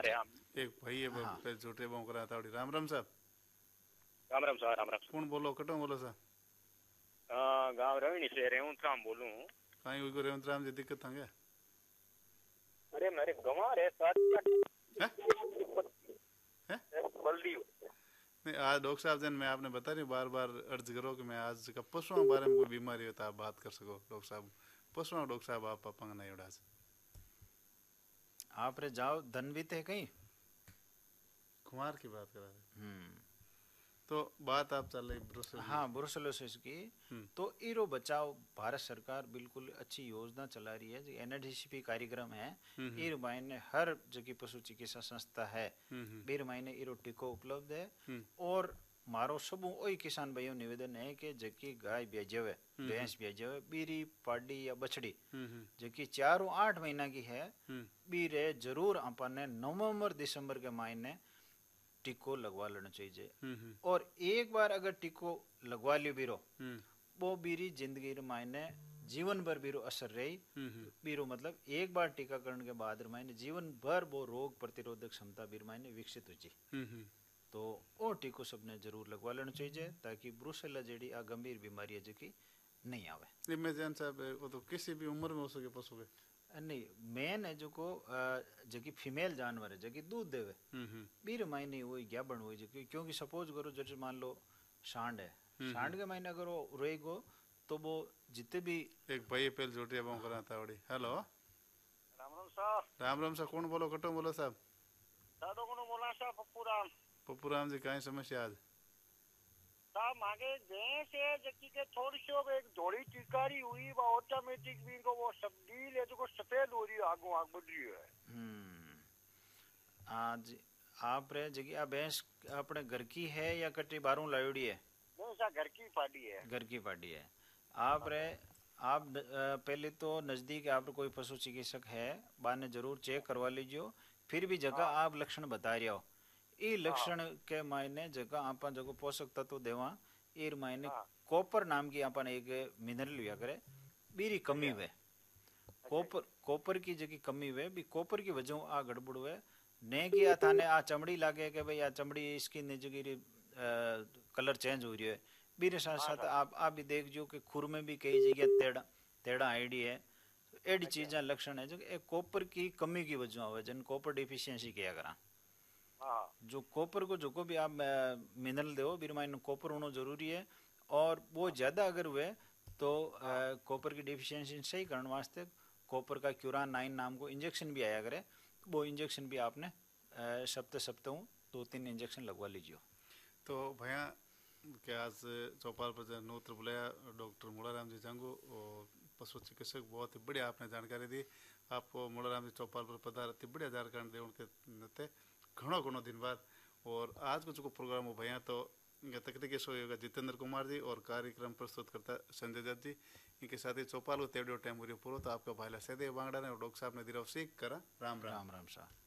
हमारे यहाँ। एक भाई है हाँ पे छोटे बाऊ करा था राम राम साहब। राम राम साहब, राम राम। कौन बोलो कटो बोलो सा? गाँव रविनी से रेवंत राम बोलूं। कहीं हुई को रेवंत राम जी दिक्कत था क्या? अरे मेरे गंवार है सर। है? है? बल्दी। नहीं आज डॉक्टर साहब जन मैं आपने बता रही बार बार अर्ज करो कि मैं आज का पशुओं बारे में कोई बीमारी होता आप बात कर सको डॉक्टर साहब। पशुओं डॉक्टर साहब आप पंग नहीं उड़ा से आप रे जाओ धनवित है कहीं कुमार की बात करा रहे। तो बात आप चल रही ब्रुसेल। हाँ ब्रुसेलोसिस की। तो इरो बचाव भारत सरकार बिल्कुल अच्छी योजना चला रही है जो एनएडीसीपी कार्यक्रम है। इर मायने हर जगह पशु चिकित्सा संस्था है बीर मायने इरो टीको उपलब्ध है। और मारो सब वही किसान भाइयों निवेदन है कि जकी गाय बेजवे भैंस बेजवे बीरी पाडी या बछड़ी जकी 4 और 8 महीना की है बीरे जरूर अपन ने नवंबर दिसंबर के महीने टीको लगवा लेना चाहिए। और एक बार अगर टीको लगवा लियो बीरो वो बीरी जिंदगी मायने जीवन भर बीरो असर रही। बीरो मतलब एक बार टीकाकरण के बाद मायने जीवन भर वो रोग प्रतिरोधक क्षमता बीर मायने विकसित हो जाए। तो वो टीको सबने जरूर लगवा लेना चाहिए ताकि ब्रुसेला जेडी आ गंभीर बीमारी है जो कि नहीं आवे। इमेजन साहब वो तो किसी भी उम्र में हो सके पशु के नहीं मेन है जो को जगी फीमेल जानवर है जगी दूध देवे बीर मायने वही ग्याबन हुई जो क्योंकि सपोज करो जैसे मान लो सांड है सांड के मायने अगर वो रहेगो तो वो जितने भी एक भाई पहले जोटिया बाऊ करा था बड़ी। हेलो राम राम साहब। राम राम साहब कौन बोलो कटो बोलो साहब? दादो को बोला साहब पप्पूराम। पप्पूराम जी कहीं समस्या आज साहब मांगे भैंस है जकी के थोड़ी सी एक थोड़ी टिकारी हुई वो ऑटोमेटिक भी को वो सब्जी ले जो को सफेद हो रही है आगू आग बढ़ रही है। आज आप रे जगी आ भैंस अपने घर की है या कटी बारू लायोड़ी है? नहीं साहब घर की पाड़ी है। घर की पाड़ी है। आप रे आप पहले तो नजदीक आप कोई पशु चिकित्सक है बाने जरूर चेक करवा लीजिए। फिर भी जगह आप लक्षण बता रहे हो ई लक्षण के मायने जगह आप जगह पोषक तत्व देवा ईर मायने कॉपर नाम की अपन एक मिनरल लिया करे बीरी कमी हुए कॉपर की जगह कमी हुए भी कॉपर की वजह आ गड़बड़ हुए ने कि थाने आ चमड़ी लागे के भाई आ चमड़ी इसकी जगह कलर चेंज हो रही है बीरे साथ साथ आप भी देख जो कि खुर में भी कई जगह टेढ़ा टेढ़ा आईडी है एडी चीजें लक्षण है जो कॉपर की कमी की वजह हुए जिन कॉपर डिफिशियंसी किया करा। जो कॉपर को जो को भी आप मिनरल दो बीरमाइन कॉपर होना जरूरी है। और वो ज्यादा अगर हुए तो कॉपर की डिफिशियंसी सही करने वास्ते कॉपर का क्यूरान 9 नाम को इंजेक्शन भी आया करे वो इंजेक्शन भी आपने सप्ताह 2-3 इंजेक्शन लगवा लीजिए। तो भैया क्या आज चौपाल पर नोत्र बुलाया डॉक्टर मुलाराम जी जांगू और पशु चिकित्सक बहुत ही बढ़िया आपने जानकारी दी। आपको मुलाराम जी चौपाल पर पधारती बढ़िया जानकारी दे उनके नते घणो दिन बाद। और आज को जो प्रोग्राम हो भैया तो तकनीकी सहयोगी जितेंद्र कुमार जी और कार्यक्रम प्रस्तुत करता संजय दत्त जी इनके साथ ही चौपाल को तेड़ो टाइम पूरा। तो आपका भाईला सदैव बांगड़ा ने और डॉक्टर साहब ने दिराव सीख करा राम राम। राम राम साहब।